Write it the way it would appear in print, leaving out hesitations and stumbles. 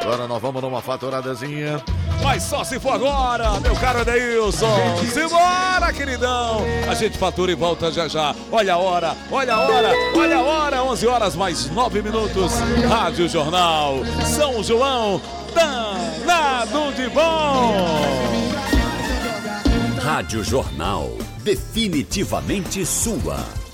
Agora nós vamos numa faturadazinha. Mas só se for agora, meu caro Adeilson. Simbora, queridão. A gente fatura e volta já já. Olha a hora, olha a hora, olha a hora. 11 horas mais 9 minutos. Rádio Jornal. São João, danado de bom. Rádio Jornal. Definitivamente sua.